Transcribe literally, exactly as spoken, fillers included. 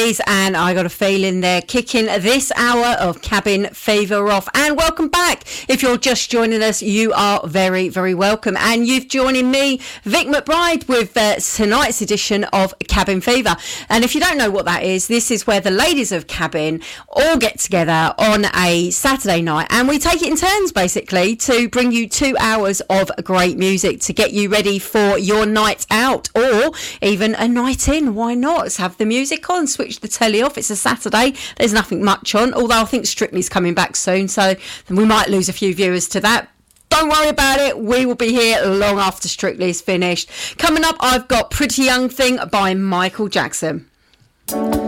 And I got a feeling they're kicking this hour of Cabin Fever off. And welcome back. If you're just joining us, you are very, very welcome. And you've joining me, Vic McBride, with uh, tonight's edition of Cabin Fever. And if you don't know what that is, this is where the ladies of Cabin all get together on a Saturday night. And we take it in turns, basically, to bring you two hours of great music to get you ready for your night out or even a night in. Why not? Let's have the music on, switch the telly off. It's a Saturday, there's nothing much on, although I think Strictly's coming back soon, so we might lose a few viewers to that. Don't worry about it, we will be here long after Strictly is finished. Coming up, I've got Pretty Young Thing by Michael Jackson.